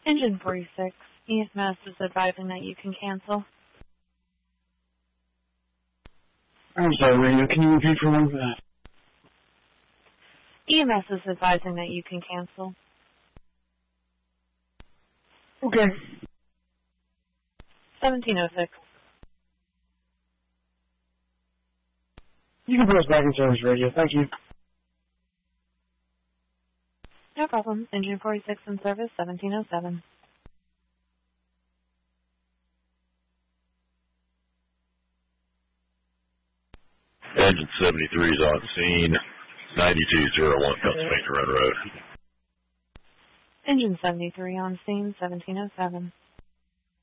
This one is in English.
Engine 46, EMS is advising that you can cancel. I'm sorry, radio. Can you repeat for one for that? EMS is advising that you can cancel. Okay. 1706. You can put us back in service, radio. Thank you. No problem. Engine 46 in service, 1707. Engine 73 is on scene, 9201 Pennsylvania Run Road. Engine 73 on scene, 1707.